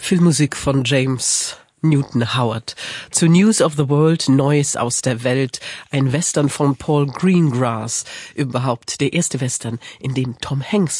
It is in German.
Filmmusik von James Newton Howard. Zu News of the World, Neues aus der Welt, ein Western von Paul Greengrass. Überhaupt der erste Western, in dem Tom Hanks